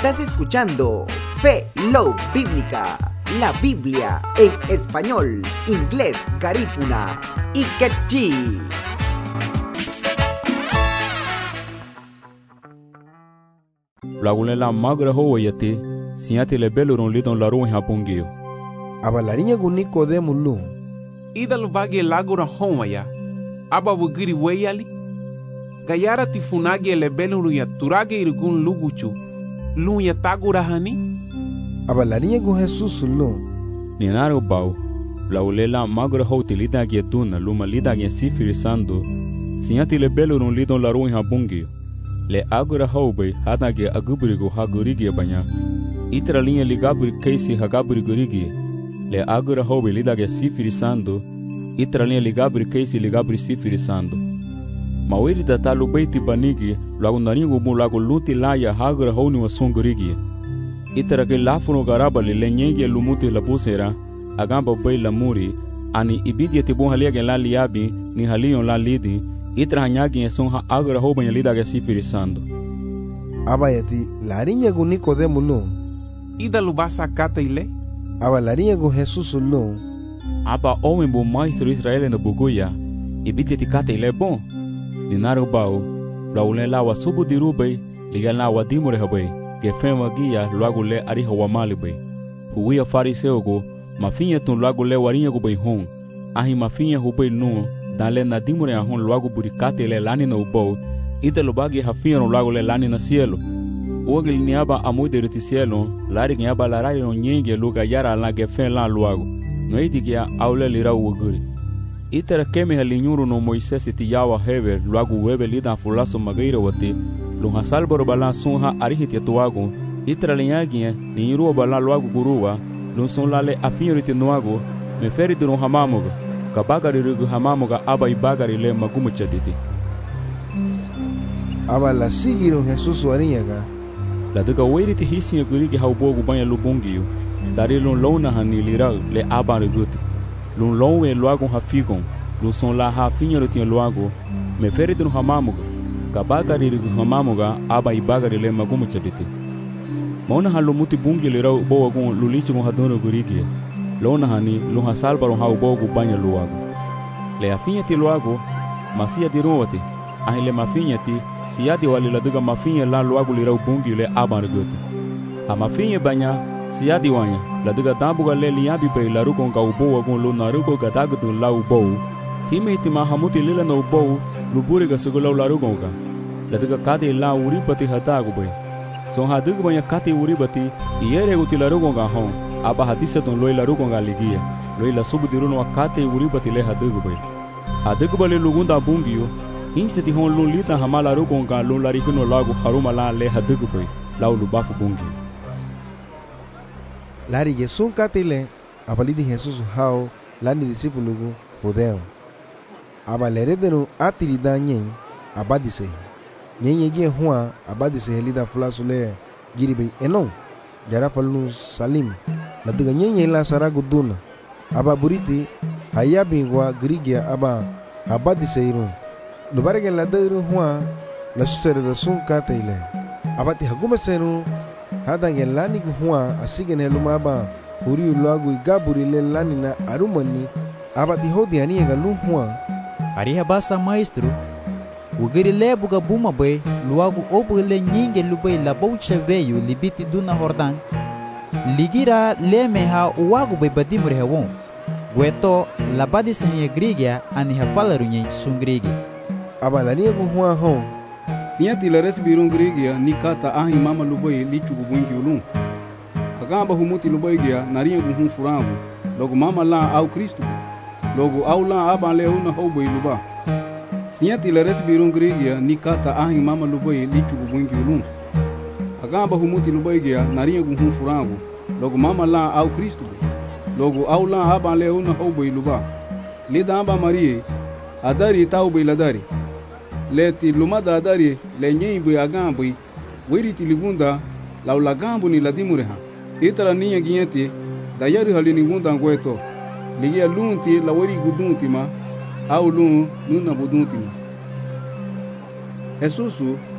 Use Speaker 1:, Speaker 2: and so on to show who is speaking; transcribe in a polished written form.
Speaker 1: Estás escuchando Fe Love Bíblica, la Biblia en español, inglés, garífuna y quechí.
Speaker 2: Lagulela magra ho yati siati le belurun lidon laru hapungio.
Speaker 3: Abalarinya guniko de mulu.
Speaker 4: Idal bagi lagura homaya. Aba wugiri weyali. Gayara tifunagi le beluru ya turage irgun luguchu. Lu ya tagura hani.
Speaker 3: Abalarinya gu Jesus lu.
Speaker 2: Ninaro bau. Laulela magra ho tilida gia duna luma lida gia sifirisando. Siati le belurun lidon laru hapungio. Le agora hoube hatage aguburigo hagurigi banya. Itra linha ligaburi keisi hagaburi gurigi. Le agora hoube lidage sifirisando. Itra linha ligaburi keisi ligaburi sifirisando. Mawiri tatalu beiti banigi lagu naringo mu lagu luti laya hagora honi wasongurigi. Itra ke lafuno garabali le nyenge lumuti labusera agamba bei lamuri ani ibidia tibon halia la liabi ni halion la lidi. Itra hanyagi son ha agora hoba yalida ga sifirisando.
Speaker 3: Abayati larinya gu Nicodemo lu.
Speaker 4: Ida lubasa kata ile.
Speaker 3: Aba larinya gu Jesus lu.
Speaker 2: Aba owen bo maestro Israel na buguya. Ibiti tikata ile bon. Ninaro bao. Laule lawa subu dirubay. Liga lawa dimure habay. Gefema gia luago le ariha wamali bay. Huwia fariseo go. Mafinha tun luago le warinha go bay hon. Ahi mafinha hubay nu. Dale na dimure ahon luago burikate le lani na ubou. Ita lubagi hafia no luago le lani na cielo. Uagil niaba amuide ruti cielo. Lari niaba larari no nyenge luga yara la gefen la luago. No iti kia aule lira uaguri. Ita rakeme halinyuru no Moises iti yawa hever luago webe lida fulaso magaira wati. Lunga salbaro bala sunha arihiti atuago. Ita linyagia ni irua bala luago gurua. Lunson lale afia ruti nuago. Meferi dunu hamamuga. Kabagari rugu hamamuga aba ibagari le magumu chaditi.
Speaker 3: Aba la sigiron Jesus warinyaga.
Speaker 2: La duga weri ti hisi ya gurigi haubogu banya lubungiyo. Dari lun lona hani lirau le aba riguti. Lun lonwe luago hafigon. Lun son la hafinya rutin luago. Meferi dunu hamamuga. Kabagari rugu hamamuga aba ibagari le magumu chaditi. Mauna halumuti bungi lirau bowagun lulichi muhadunu gurigi. Lona hani lunha salbaro haubogu banya luago. Le afinya ti luago, masia di ruwati. Ahile mafinya ti, siadi wali la duga mafinya la luago lirau bungi le aban reguti. A mafinya banya, siadi wanya, la duga dambuga le liyabi bay la rugon ga ubowagun lu na rugo gadagudun la ubou. Hime iti mahamuti lila na ubou, luburi ga sugulau la rugon ga. La duga kati la uribati hatagu bay. Son hadugu banya kati uribati, iere guti la rugon ga hon. Aba hadisa ton loi la rugonga ligia loi la subu diruno wakate uribati le hadugubay hadugubale lugunda bungio insteti hon lun lita hamala rugonga lun larikuno lagu haruma la le hadugubay laulu bafu bungi
Speaker 3: Lari Yesun katile abalidi Jesus hao lani disipulugu fudeo aba leredenu atirida nyen abadise nyen ye hua abadise helida flasule giribay enon jara falun salim la duga nyenye la saragu duna aba buriti haya bingwa grigia aba abadi seirun nubarege la dairu hua la susere da sun kata ile abati haguma seru hadange lani hua asigen heluma aba huri ulagu igaburi le lani na arumani abati hodi ani ga lu hua
Speaker 5: ariha basa maestro ugiri le buga buma bay luagu obu le nyinge lubay la baucha veyu libiti duna hordan ligira le meha uwagu bay badimure hewon weto la badi sanye grigia ani hafalaru nyen sungrigi
Speaker 3: aba la niego hua hon
Speaker 6: siati la resbirun grigia ni kata ahi mama lubay lichu gubungi ulun agamba humuti lubay gia nariego hun furangu logo mama la au Kristo logo au la aba le una hobay luba siati la resbirun grigia ni kata ahi mama lubay lichu gubungi ulun agamba humuti lubay gia nariego hun furangu logo mama la au Kristo logo au la aba le una hobay luba lida aba marie adari tau bay ladari leti lumada adari le nyeibu agambu wiriti ligunda laula gambu ni ladimureha itara niya ginyeti dayari halini gunda ngweto ligia lunti la wari gudunti ma au lun nuna budunti ma Jesusu